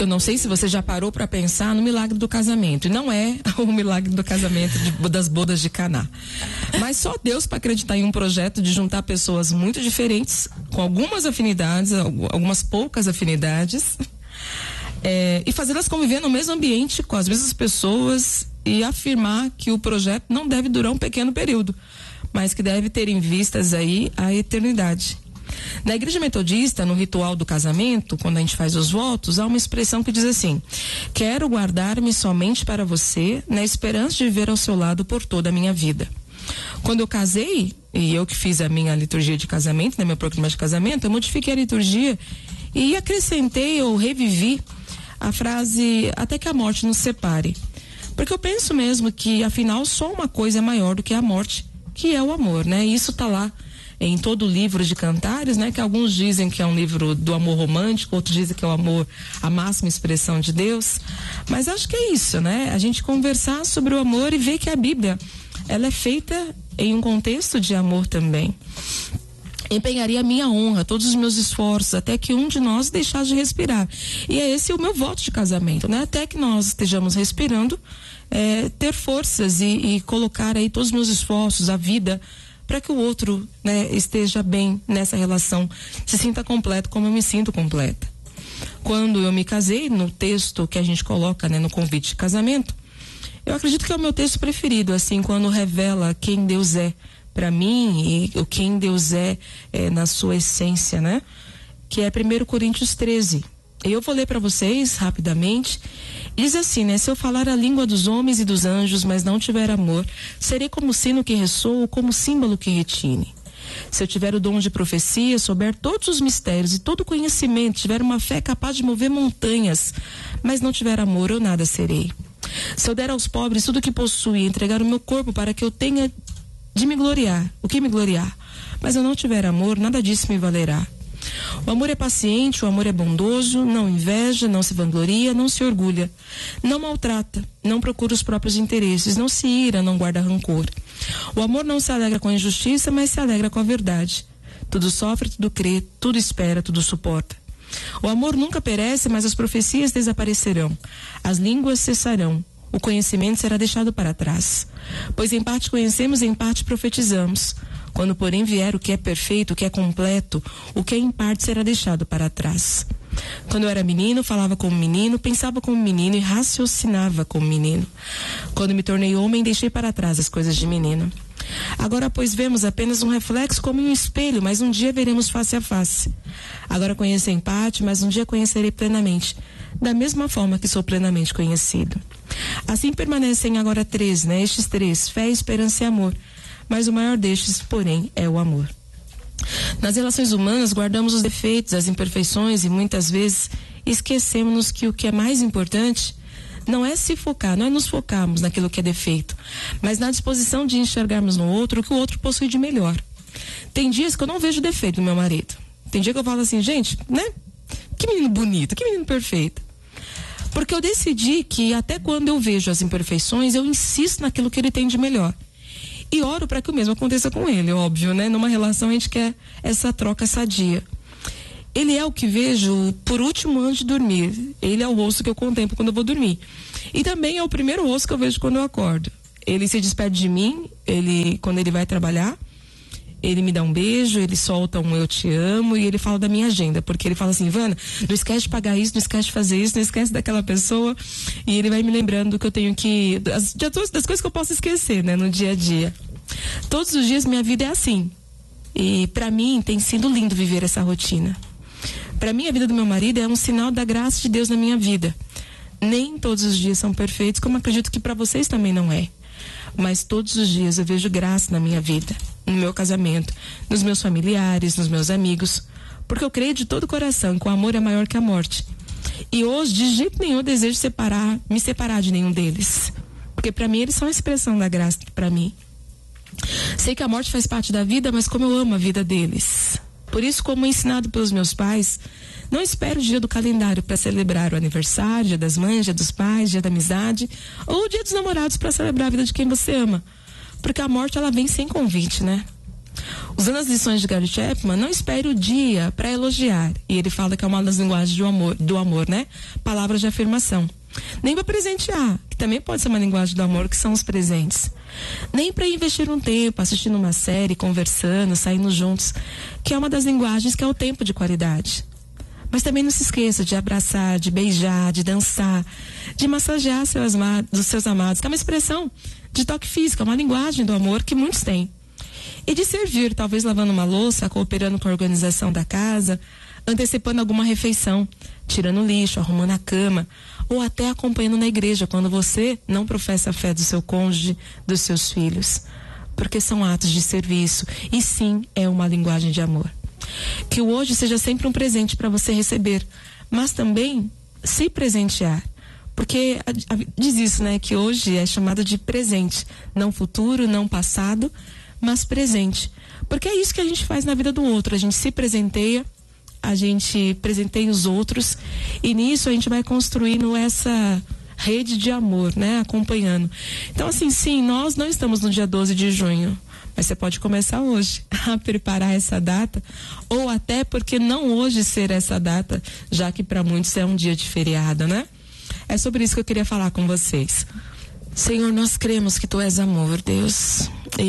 Eu não sei se você já parou para pensar no milagre do casamento. E não é o milagre do casamento das bodas de Caná. Mas só Deus para acreditar em um projeto de juntar pessoas muito diferentes, com algumas afinidades, algumas poucas afinidades, e fazê-las conviver no mesmo ambiente, com as mesmas pessoas, e afirmar que o projeto não deve durar um pequeno período, mas que deve ter em vistas aí a eternidade. Na Igreja Metodista, no ritual do casamento, quando a gente faz os votos, há uma expressão que diz assim: quero guardar-me somente para você, na esperança de viver ao seu lado por toda a minha vida. Quando eu casei, e eu que fiz a minha liturgia de casamento, meu programa de casamento, eu modifiquei a liturgia e acrescentei ou revivi a frase até que a morte nos separe. Porque eu penso mesmo que, afinal, só uma coisa é maior do que a morte, que é o amor, né? E isso está lá em todo o livro de Cantares, né? Que alguns dizem que é um livro do amor romântico, outros dizem que é o amor, a máxima expressão de Deus. Mas acho que é isso, né? A gente conversar sobre o amor e ver que a Bíblia, ela é feita em um contexto de amor também. Empenharia a minha honra, todos os meus esforços, até que um de nós deixasse de respirar. E é esse o meu voto de casamento, né? Até que nós estejamos respirando, ter forças e colocar aí todos os meus esforços, a vida, para que o outro, né, esteja bem nessa relação, se sinta completo como eu me sinto completa. Quando eu me casei, no texto que a gente coloca, né, no convite de casamento, eu acredito que é o meu texto preferido, assim, quando revela quem Deus é para mim e quem Deus é na sua essência, né? Que é 1 Coríntios 13. Eu vou ler para vocês rapidamente. Diz assim, né? Se eu falar a língua dos homens e dos anjos, mas não tiver amor, serei como sino que ressoa ou como símbolo que retine. Se eu tiver o dom de profecia, souber todos os mistérios e todo o conhecimento, tiver uma fé capaz de mover montanhas, mas não tiver amor, eu nada serei. Se eu der aos pobres tudo o que possuo e entregar o meu corpo para que eu tenha de me gloriar, o que me gloriar? Mas eu não tiver amor, nada disso me valerá. O amor é paciente, o amor é bondoso, não inveja, não se vangloria, não se orgulha, não maltrata, não procura os próprios interesses, não se ira, não guarda rancor. O amor não se alegra com a injustiça, mas se alegra com a verdade. Tudo sofre, tudo crê, tudo espera, tudo suporta. O amor nunca perece, mas as profecias desaparecerão, as línguas cessarão, o conhecimento será deixado para trás. Pois em parte conhecemos e em parte profetizamos. Quando, porém, vier o que é perfeito, o que é completo, o que é em parte será deixado para trás. Quando eu era menino, falava como menino, pensava como menino e raciocinava como menino. Quando me tornei homem, deixei para trás as coisas de menino. Agora, pois, vemos apenas um reflexo como em um espelho, mas um dia veremos face a face. Agora conheço em parte, mas um dia conhecerei plenamente, da mesma forma que sou plenamente conhecido. Assim permanecem agora três, né? Estes três, fé, esperança e amor. Mas o maior destes, porém, é o amor. Nas relações humanas, guardamos os defeitos, as imperfeições e muitas vezes esquecemos que o que é mais importante não é se focar, não é nos focarmos naquilo que é defeito, mas na disposição de enxergarmos no outro o que o outro possui de melhor. Tem dias que eu não vejo defeito no meu marido. Tem dia que eu falo assim, gente, né? Que menino bonito, que menino perfeito. Porque eu decidi que até quando eu vejo as imperfeições, eu insisto naquilo que ele tem de melhor. E oro para que o mesmo aconteça com ele, óbvio, né? Numa relação a gente quer essa troca sadia. Ele é o que vejo por último antes de dormir. Ele é o rosto que eu contemplo quando eu vou dormir. E também é o primeiro rosto que eu vejo quando eu acordo. Ele se despede de mim, quando ele vai trabalhar, ele me dá um beijo, ele solta um eu te amo e ele fala da minha agenda, porque ele fala assim, Ivana, não esquece de pagar isso, não esquece de fazer isso, não esquece daquela pessoa, e ele vai me lembrando que eu tenho que, das coisas que eu posso esquecer, né, no dia a dia. Todos os dias minha vida é assim, e pra mim tem sido lindo viver essa rotina. Pra mim a vida do meu marido é um sinal da graça de Deus na minha vida. Nem todos os dias são perfeitos, como acredito que pra vocês também não é. Mas todos os dias eu vejo graça na minha vida, no meu casamento, nos meus familiares, nos meus amigos, porque eu creio de todo o coração que o amor é maior que a morte. E hoje, de jeito nenhum, eu desejo me separar de nenhum deles, porque para mim eles são a expressão da graça para mim. Sei que a morte faz parte da vida, mas como eu amo a vida deles. Por isso, como ensinado pelos meus pais, não espero o dia do calendário para celebrar o aniversário, dia das mães, dia dos pais, dia da amizade, ou o dia dos namorados para celebrar a vida de quem você ama. Porque a morte, ela vem sem convite, né? Usando as lições de Gary Chapman, não espere o dia para elogiar. E ele fala que é uma das linguagens do amor, né? Palavras de afirmação. Nem para presentear, que também pode ser uma linguagem do amor, que são os presentes. Nem para investir um tempo assistindo uma série, conversando, saindo juntos, que é uma das linguagens que é o tempo de qualidade. Mas também não se esqueça de abraçar, de beijar, de dançar, de massagear os seus amados, que é uma expressão de toque físico, é uma linguagem do amor que muitos têm. E de servir, talvez lavando uma louça, cooperando com a organização da casa, antecipando alguma refeição, tirando lixo, arrumando a cama, ou até acompanhando na igreja quando você não professa a fé do seu cônjuge, dos seus filhos. Porque são atos de serviço e sim, é uma linguagem de amor. Que o hoje seja sempre um presente para você receber, mas também se presentear. Porque diz isso, né? Que hoje é chamado de presente, não futuro, não passado, mas presente. Porque é isso que a gente faz na vida do outro, a gente se presenteia, a gente presenteia os outros e nisso a gente vai construindo essa rede de amor, né? Acompanhando. Então, assim, sim, nós não estamos no dia 12 de junho, mas você pode começar hoje a preparar essa data, ou até porque não hoje ser essa data, já que para muitos é um dia de feriado, né? É sobre isso que eu queria falar com vocês. Senhor, nós cremos que Tu és amor, Deus.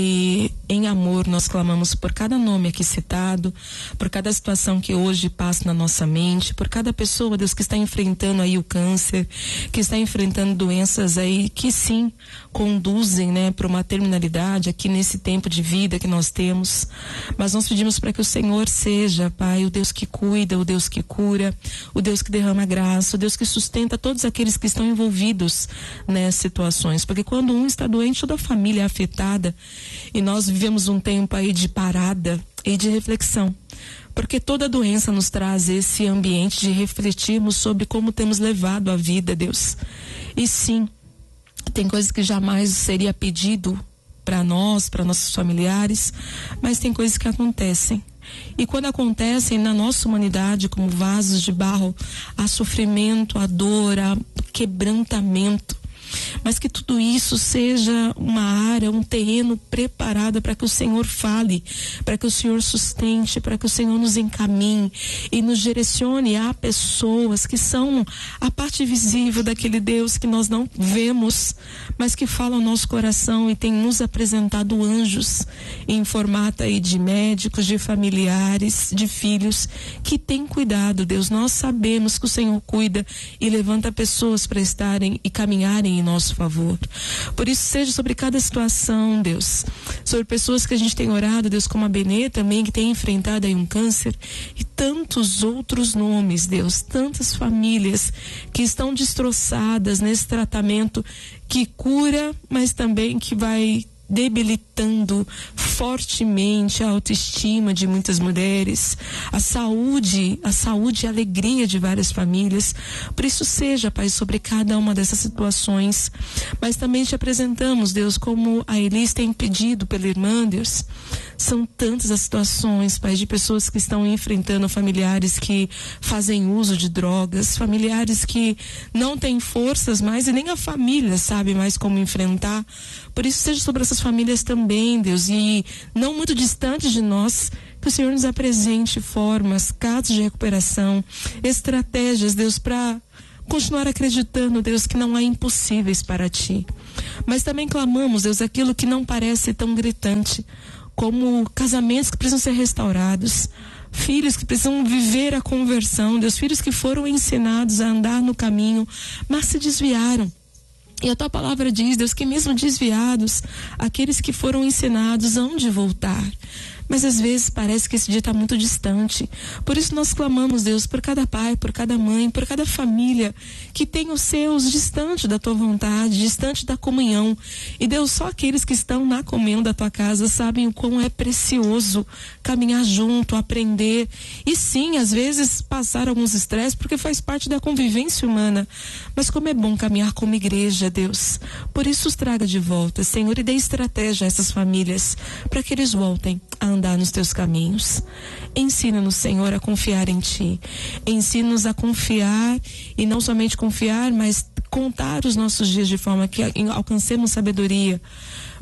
E em amor nós clamamos por cada nome aqui citado, por cada situação que hoje passa na nossa mente, por cada pessoa, Deus, que está enfrentando aí o câncer, que está enfrentando doenças aí que sim conduzem, né, para uma terminalidade aqui nesse tempo de vida que nós temos. Mas nós pedimos para que o Senhor seja, Pai, o Deus que cuida, o Deus que cura, o Deus que derrama graça, o Deus que sustenta todos aqueles que estão envolvidos nessas situações. Porque quando um está doente, toda a família é afetada. E nós vivemos um tempo aí de parada e de reflexão. Porque toda doença nos traz esse ambiente de refletirmos sobre como temos levado a vida, Deus. E sim, tem coisas que jamais seria pedido para nós, para nossos familiares, mas tem coisas que acontecem. E quando acontecem na nossa humanidade, como vasos de barro, há sofrimento, há dor, há quebrantamento. Mas que tudo isso seja uma área, um terreno preparado para que o Senhor fale, para que o Senhor sustente, para que o Senhor nos encaminhe e nos direcione a pessoas que são a parte visível daquele Deus que nós não vemos, mas que fala ao nosso coração e tem nos apresentado anjos em formato aí de médicos, de familiares, de filhos que têm cuidado, Deus. Nós sabemos que o Senhor cuida e levanta pessoas para estarem e caminharem em nosso favor. Por isso, seja sobre cada situação, Deus, sobre pessoas que a gente tem orado, Deus, como a Benê também, que tem enfrentado aí um câncer, e tantos outros nomes, Deus, tantas famílias que estão destroçadas nesse tratamento que cura, mas também que vai debilitando fortemente a autoestima de muitas mulheres, a saúde e a alegria de várias famílias. Por isso seja, Pai, sobre cada uma dessas situações, mas também te apresentamos, Deus, como a Elis tem pedido pela irmã, Deus. São tantas as situações, Pai, de pessoas que estão enfrentando familiares que fazem uso de drogas, familiares que não têm forças mais e nem a família sabe mais como enfrentar. Por isso seja sobre essas famílias também, Deus, e não muito distantes de nós, que o Senhor nos apresente formas, casos de recuperação, estratégias, Deus, para continuar acreditando, Deus, que não há impossíveis para Ti. Mas também clamamos, Deus, aquilo que não parece tão gritante, como casamentos que precisam ser restaurados, filhos que precisam viver a conversão, Deus, filhos que foram ensinados a andar no caminho, mas se desviaram. E a Tua palavra diz, Deus, que mesmo desviados, aqueles que foram ensinados hão de voltar. Mas às vezes parece que esse dia está muito distante. Por isso nós clamamos, Deus, por cada pai, por cada mãe, por cada família que tem os seus distante da Tua vontade, distante da comunhão. E Deus, só aqueles que estão na comunhão da Tua casa sabem o quão é precioso caminhar junto, aprender. E sim, às vezes passar alguns estresses, porque faz parte da convivência humana. Mas como é bom caminhar como igreja, Deus. Por isso os traga de volta, Senhor, e dê estratégia a essas famílias, para que eles voltem a andar nos Teus caminhos. Ensina-nos, Senhor, a confiar em Ti. Ensina-nos a confiar, e não somente confiar, mas contar os nossos dias de forma que alcancemos sabedoria,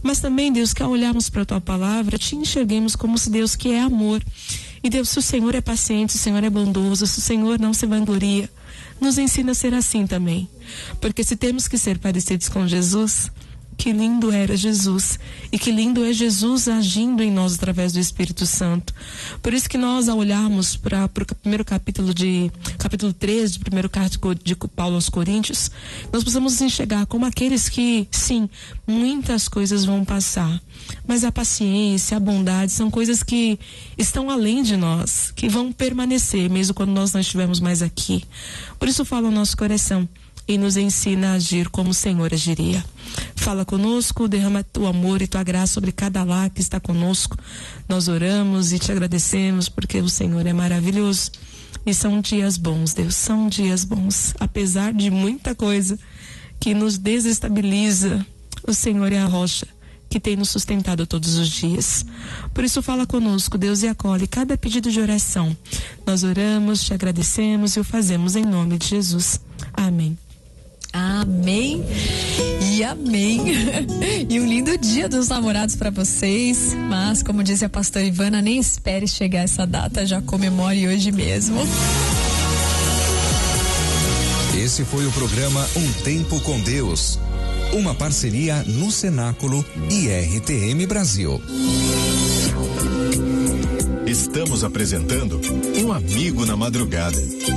Mas também, Deus, que ao olharmos para a tua palavra, te enxerguemos como se Deus que é amor. E Deus, se o Senhor é paciente, se o Senhor é bondoso, se o Senhor não se vangloria, nos ensina a ser assim também. Porque se temos que ser parecidos com Jesus, que lindo era Jesus, e que lindo é Jesus agindo em nós através do Espírito Santo. Por isso que nós, ao olharmos para o primeiro capítulo 3 de primeiro carta de Paulo aos Coríntios, nós precisamos enxergar como aqueles que, sim, muitas coisas vão passar, mas a paciência, a bondade são coisas que estão além de nós, que vão permanecer mesmo quando nós não estivermos mais aqui. Por isso fala o nosso coração e nos ensina a agir como o Senhor agiria. Fala conosco, derrama tua amor e tua graça sobre cada lar que está conosco. Nós oramos e te agradecemos porque o Senhor é maravilhoso. E são dias bons, Deus, são dias bons. Apesar de muita coisa que nos desestabiliza, o Senhor é a rocha que tem nos sustentado todos os dias. Por isso fala conosco, Deus, e acolhe cada pedido de oração. Nós oramos, te agradecemos e o fazemos em nome de Jesus. Amém. Amém e amém. E um lindo dia dos namorados para vocês. Mas, como disse a pastora Ivana, nem espere chegar essa data, já comemore hoje mesmo. Esse foi o programa Um Tempo com Deus, uma parceria no Cenáculo e RTM Brasil. Estamos apresentando Um Amigo na Madrugada.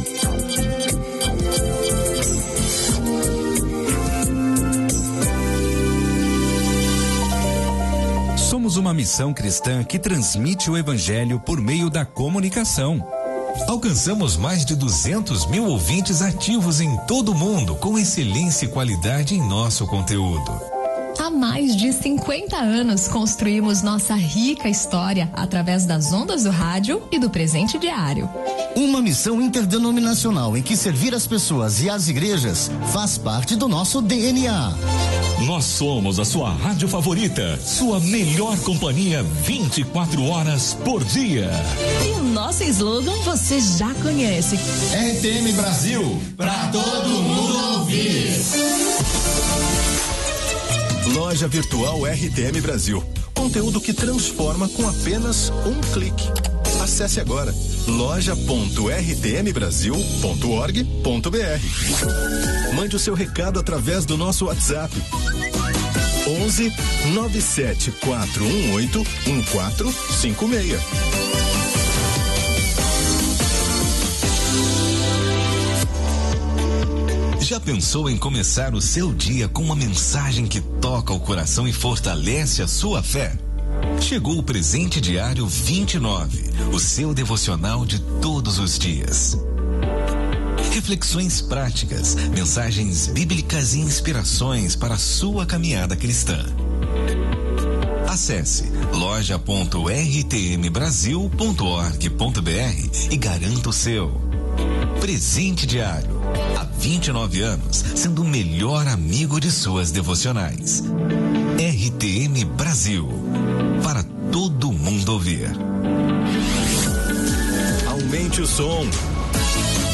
Somos uma missão cristã que transmite o evangelho por meio da comunicação. Alcançamos mais de 200 mil ouvintes ativos em todo o mundo, com excelência e qualidade em nosso conteúdo. Há mais de 50 anos construímos nossa rica história através das ondas do rádio e do presente diário. Uma missão interdenominacional em que servir as pessoas e as igrejas faz parte do nosso DNA. Nós somos a sua rádio favorita, sua melhor companhia 24 horas por dia. E o nosso slogan você já conhece. RTM Brasil, pra todo mundo ouvir. Loja Virtual RTM Brasil. Conteúdo que transforma com apenas um clique. Acesse agora loja.rtmbrasil.org.br. Mande o seu recado através do nosso WhatsApp 11 97 418 1456. Já pensou em começar o seu dia com uma mensagem que toca o coração e fortalece a sua fé? Chegou o Presente Diário 29, o seu devocional de todos os dias. Reflexões práticas, mensagens bíblicas e inspirações para a sua caminhada cristã. Acesse loja.rtmbrasil.org.br e garanta o seu. Presente Diário. Há 29 anos, sendo o melhor amigo de suas devocionais. RTM Brasil. Para todo mundo ouvir. Aumente o som.